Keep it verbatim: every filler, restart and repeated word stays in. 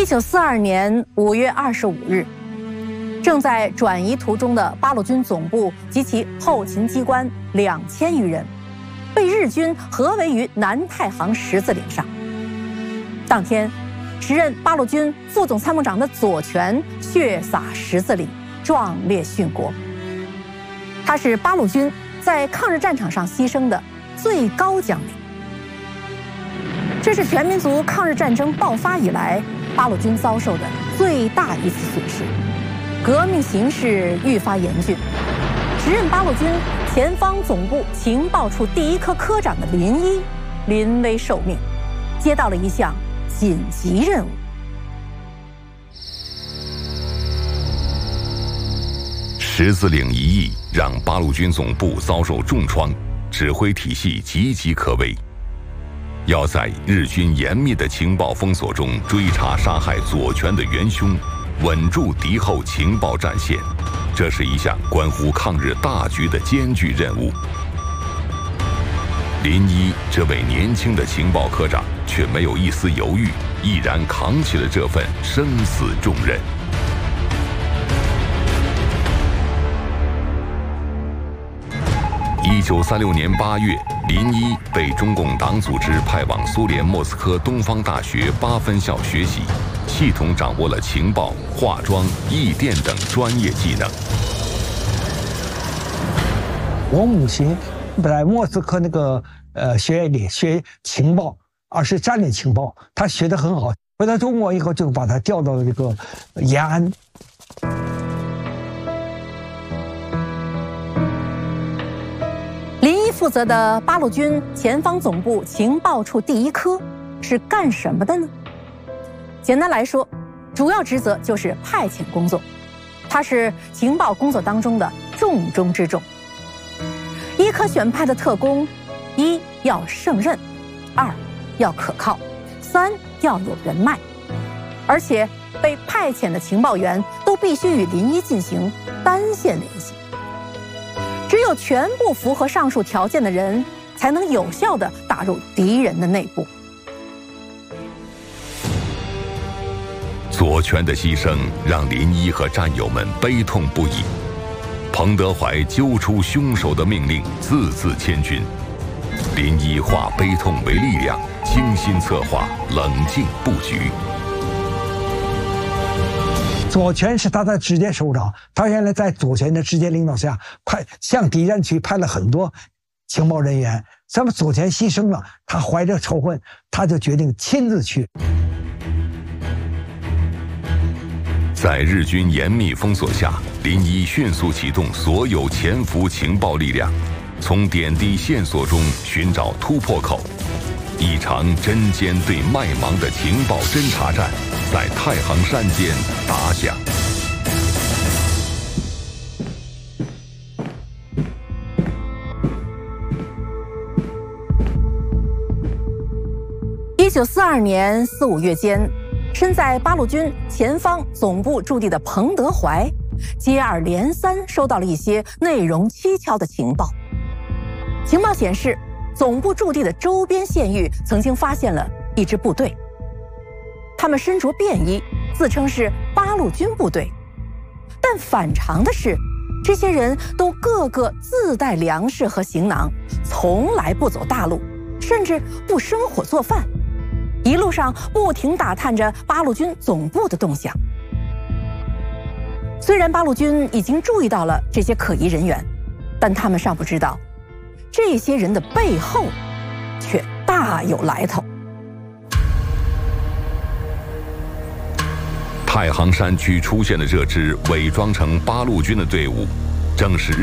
一九四二年五月二十五日，正在转移途中的八路军总部及其后勤机关两千余人，被日军合围于南太行十字岭上。当天，时任八路军副总参谋长的左权血洒十字岭，壮烈殉国。他是八路军在抗日战场上牺牲的最高将领。这是全民族抗日战争爆发以来八路军遭受的最大一次损失，革命形势愈发严峻。时任八路军前方总部情报处第一科科长的林一临危受命，接到了一项紧急任务。 十字岭一役让八路军总部遭受重创，指挥体系岌岌可危。要在日军严密的情报封锁中追查杀害左权的元凶，稳住敌后情报战线，这是一项关乎抗日大局的艰巨任务。林一这位年轻的情报科长却没有一丝犹豫，毅然扛起了这份生死重任。一九三六年八月，林一被中共党组织派往苏联莫斯科东方大学八分校学习，系统掌握了情报、化妆、译电等专业技能。 我母亲在莫斯科那个呃学院里学情报，而是战略情报，她学得很好。回到中国以后，就把她调到了这个延安。 林一负责的八路军前方总部情报处第一科是干什么的呢？简单来说，主要职责就是派遣工作，它是情报工作当中的重中之重。一科选派的特工，一要胜任，二要可靠，三要有人脉，而且被派遣的情报员都必须与林一进行单线联系。只有全部符合上述条件的人，才能有效地打入敌人的内部。 左权的牺牲让林一和战友们悲痛不已。彭德怀揪出凶手的命令字字千钧，林一化悲痛为力量，精心策划，冷静布局。 左权是他的直接首长，他原来在左权的直接领导下，派向敌人去派了很多情报人员。那么左权牺牲了，他怀着仇恨，他就决定亲自去。 在日军严密封锁下，林一迅速启动所有潜伏情报力量，从点滴线索中寻找突破口。一场针尖对麦芒的情报侦察战在太行山间打响。 一九四二年四五月间，身在八路军前方总部驻地的彭德怀，接二连三收到了一些内容蹊跷的情报。情报显示，总部驻地的周边县域曾经发现了一支部队，他们身着便衣，自称是八路军部队。但反常的是，这些人都个个自带粮食和行囊，从来不走大路，甚至不生火做饭，一路上不停打探着八路军总部的动向。虽然八路军已经注意到了这些可疑人员，但他们尚不知道，这些人的背后却大有来头。 太行山区出现的这支伪装成八路军的队伍，正是